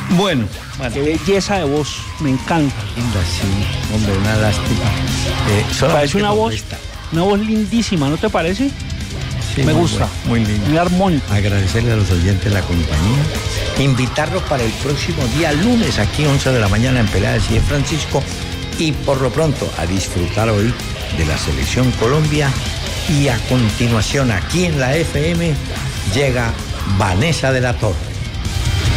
Bueno, qué belleza de voz, me encanta. Linda, sí, hombre, una lástima. Parece una voz lindísima, ¿no te parece? Sí, me gusta, muy lindo. Muy armónico. Agradecerle a los oyentes la compañía. Invitarlos para el próximo día lunes, aquí 11 de la mañana en Peláez y en Francisco. Y por lo pronto, a disfrutar hoy de la Selección Colombia. Y a continuación, aquí en la FM, llega Vanessa de la Torre.